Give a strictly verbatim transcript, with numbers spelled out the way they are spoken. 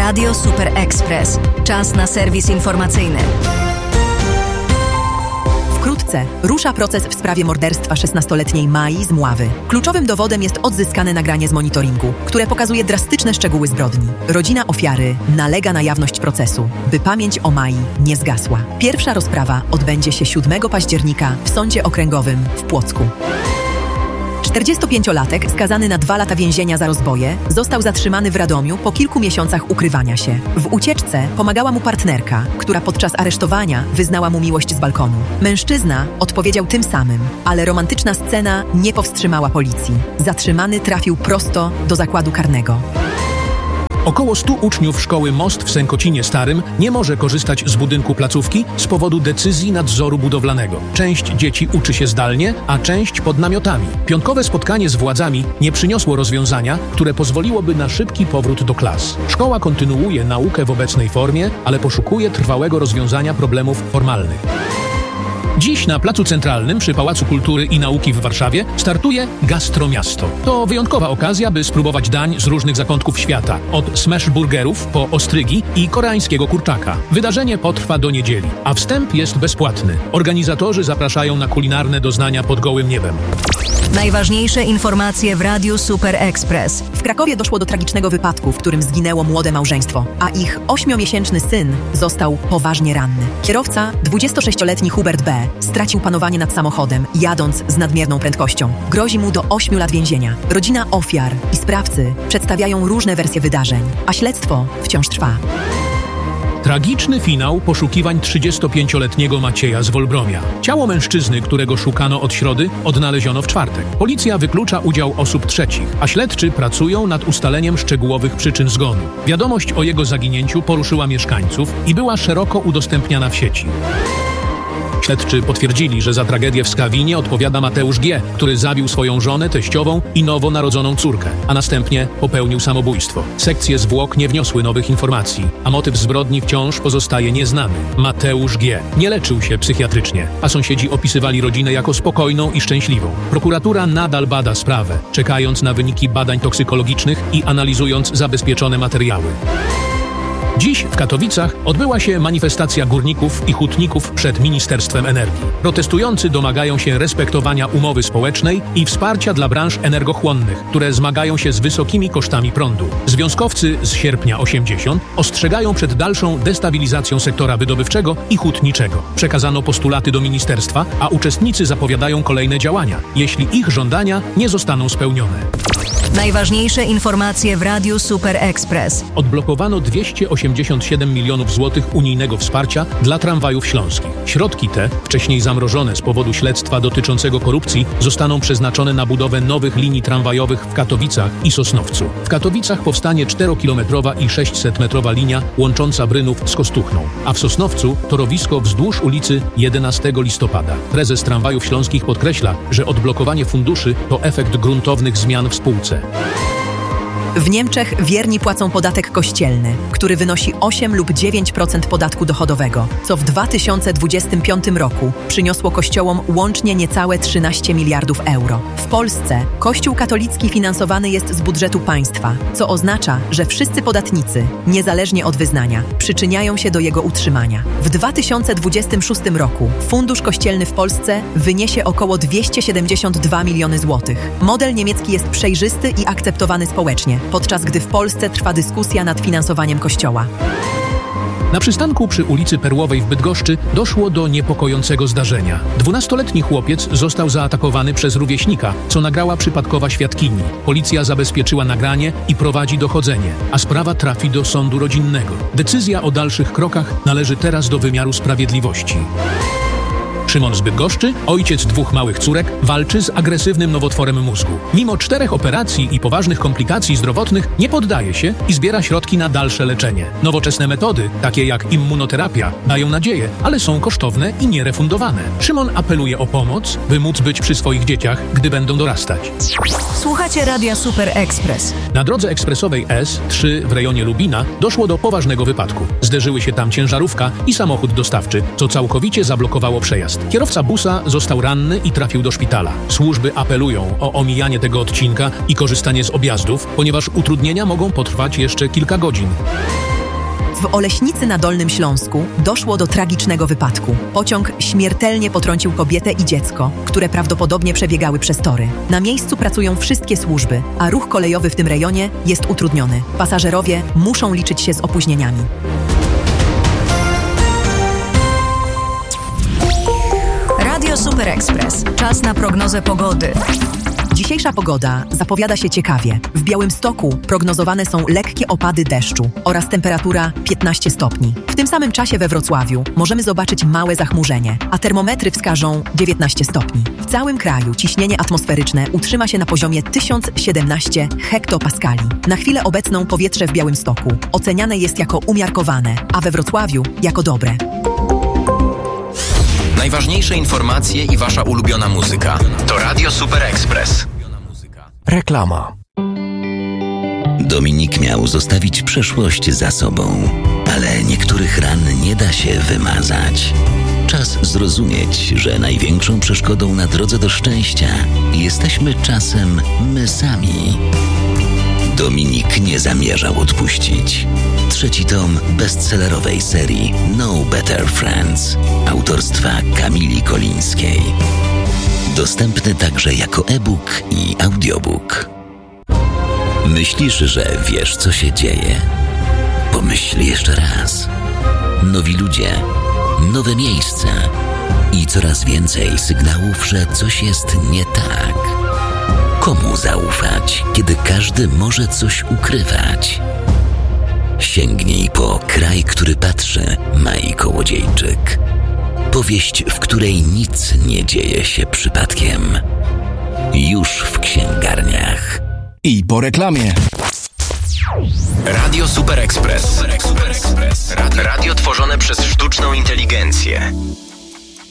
Radio Super Express. Czas na serwis informacyjny. Wkrótce rusza proces w sprawie morderstwa szesnastoletniej Mai z Mławy. Kluczowym dowodem jest odzyskane nagranie z monitoringu, które pokazuje drastyczne szczegóły zbrodni. Rodzina ofiary nalega na jawność procesu, by pamięć o Mai nie zgasła. Pierwsza rozprawa odbędzie się siódmego października w Sądzie Okręgowym w Płocku. czterdziestopięciolatek skazany na dwa lata więzienia za rozboje został zatrzymany w Radomiu po kilku miesiącach ukrywania się. W ucieczce pomagała mu partnerka, która podczas aresztowania wyznała mu miłość z balkonu. Mężczyzna odpowiedział tym samym, ale romantyczna scena nie powstrzymała policji. Zatrzymany trafił prosto do zakładu karnego. Około stu uczniów szkoły Most w Sękocinie Starym nie może korzystać z budynku placówki z powodu decyzji nadzoru budowlanego. Część dzieci uczy się zdalnie, a część pod namiotami. Piątkowe spotkanie z władzami nie przyniosło rozwiązania, które pozwoliłoby na szybki powrót do klas. Szkoła kontynuuje naukę w obecnej formie, ale poszukuje trwałego rozwiązania problemów formalnych. Dziś na Placu Centralnym przy Pałacu Kultury i Nauki w Warszawie startuje Gastromiasto. To wyjątkowa okazja, by spróbować dań z różnych zakątków świata. Od smash burgerów po ostrygi i koreańskiego kurczaka. Wydarzenie potrwa do niedzieli, a wstęp jest bezpłatny. Organizatorzy zapraszają na kulinarne doznania pod gołym niebem. Najważniejsze informacje w Radiu Super Express. W Krakowie doszło do tragicznego wypadku, w którym zginęło młode małżeństwo, a ich ośmiomiesięczny syn został poważnie ranny. Kierowca, dwudziestosześcioletni Hubert B., stracił panowanie nad samochodem, jadąc z nadmierną prędkością. Grozi mu do ośmiu lat więzienia. Rodzina ofiar i sprawcy przedstawiają różne wersje wydarzeń, a śledztwo wciąż trwa. Tragiczny finał poszukiwań trzydziestopięcioletniego Macieja z Wolbromia. Ciało mężczyzny, którego szukano od środy, odnaleziono w czwartek. Policja wyklucza udział osób trzecich, a śledczy pracują nad ustaleniem szczegółowych przyczyn zgonu. Wiadomość o jego zaginięciu poruszyła mieszkańców i była szeroko udostępniana w sieci. Śledczy potwierdzili, że za tragedię w Skawinie odpowiada Mateusz G., który zabił swoją żonę, teściową i nowonarodzoną córkę, a następnie popełnił samobójstwo. Sekcje zwłok nie wniosły nowych informacji, a motyw zbrodni wciąż pozostaje nieznany. Mateusz G. nie leczył się psychiatrycznie, a sąsiedzi opisywali rodzinę jako spokojną i szczęśliwą. Prokuratura nadal bada sprawę, czekając na wyniki badań toksykologicznych i analizując zabezpieczone materiały. Dziś w Katowicach odbyła się manifestacja górników i hutników przed Ministerstwem Energii. Protestujący domagają się respektowania umowy społecznej i wsparcia dla branż energochłonnych, które zmagają się z wysokimi kosztami prądu. Związkowcy z sierpnia osiemdziesiąt ostrzegają przed dalszą destabilizacją sektora wydobywczego i hutniczego. Przekazano postulaty do ministerstwa, a uczestnicy zapowiadają kolejne działania, jeśli ich żądania nie zostaną spełnione. Najważniejsze informacje w Radiu Super Express. Odblokowano dwieście osiemdziesiąt siedem milionów złotych unijnego wsparcia dla tramwajów śląskich. Środki te, wcześniej zamrożone z powodu śledztwa dotyczącego korupcji, zostaną przeznaczone na budowę nowych linii tramwajowych w Katowicach i Sosnowcu. W Katowicach powstanie czterokilometrowa i sześćsetmetrowa linia łącząca Brynów z Kostuchną, a w Sosnowcu torowisko wzdłuż ulicy jedenastego listopada. Prezes Tramwajów Śląskich podkreśla, że odblokowanie funduszy to efekt gruntownych zmian w spółce. W Niemczech wierni płacą podatek kościelny, który wynosi osiem lub dziewięć procent podatku dochodowego, co w dwa tysiące dwudziestym piątym roku przyniosło kościołom łącznie niecałe trzynaście miliardów euro. W Polsce Kościół katolicki finansowany jest z budżetu państwa, co oznacza, że wszyscy podatnicy, niezależnie od wyznania, przyczyniają się do jego utrzymania. W dwa tysiące dwudziestym szóstym roku fundusz kościelny w Polsce wyniesie około dwieście siedemdziesiąt dwa miliony złotych. Model niemiecki jest przejrzysty i akceptowany społecznie, podczas gdy w Polsce trwa dyskusja nad finansowaniem Kościoła. Na przystanku przy ulicy Perłowej w Bydgoszczy doszło do niepokojącego zdarzenia. Dwunastoletni chłopiec został zaatakowany przez rówieśnika, co nagrała przypadkowa świadkini. Policja zabezpieczyła nagranie i prowadzi dochodzenie, a sprawa trafi do sądu rodzinnego. Decyzja o dalszych krokach należy teraz do wymiaru sprawiedliwości. Szymon z Bydgoszczy, ojciec dwóch małych córek, walczy z agresywnym nowotworem mózgu. Mimo czterech operacji i poważnych komplikacji zdrowotnych nie poddaje się i zbiera środki na dalsze leczenie. Nowoczesne metody, takie jak immunoterapia, dają nadzieję, ale są kosztowne i nierefundowane. Szymon apeluje o pomoc, by móc być przy swoich dzieciach, gdy będą dorastać. Słuchacie Radia Super Express. Na drodze ekspresowej S trzy w rejonie Lubina doszło do poważnego wypadku. Zderzyły się tam ciężarówka i samochód dostawczy, co całkowicie zablokowało przejazd. Kierowca busa został ranny i trafił do szpitala. Służby apelują o omijanie tego odcinka i korzystanie z objazdów, ponieważ utrudnienia mogą potrwać jeszcze kilka godzin. W Oleśnicy na Dolnym Śląsku doszło do tragicznego wypadku. Pociąg śmiertelnie potrącił kobietę i dziecko, które prawdopodobnie przebiegały przez tory. Na miejscu pracują wszystkie służby, a ruch kolejowy w tym rejonie jest utrudniony. Pasażerowie muszą liczyć się z opóźnieniami. Radio Super Express. Czas na prognozę pogody. Dzisiejsza pogoda zapowiada się ciekawie. W Białymstoku prognozowane są lekkie opady deszczu oraz temperatura piętnaście stopni. W tym samym czasie we Wrocławiu możemy zobaczyć małe zachmurzenie, a termometry wskażą dziewiętnaście stopni. W całym kraju ciśnienie atmosferyczne utrzyma się na poziomie tysiąc siedemnaście hektopaskali. Na chwilę obecną powietrze w Białymstoku oceniane jest jako umiarkowane, a we Wrocławiu jako dobre. Najważniejsze informacje i wasza ulubiona muzyka to Radio Super Express. Reklama. Dominik miał zostawić przeszłość za sobą, ale niektórych ran nie da się wymazać. Czas zrozumieć, że największą przeszkodą na drodze do szczęścia jesteśmy czasem my sami. Dominik nie zamierzał odpuścić. Trzeci tom bestsellerowej serii No Better Friends autorstwa Kamili Kolińskiej. Dostępny także jako e-book i audiobook. Myślisz, że wiesz, co się dzieje? Pomyśl jeszcze raz. Nowi ludzie, nowe miejsca i coraz więcej sygnałów, że coś jest nie tak. Komu zaufać, kiedy każdy może coś ukrywać? Sięgnij po Kraj, który patrzy, Mai Kołodziejczyk. Powieść, w której nic nie dzieje się przypadkiem. Już w księgarniach. I po reklamie. Radio Super Express. Super Express. Radio, radio tworzone przez sztuczną inteligencję.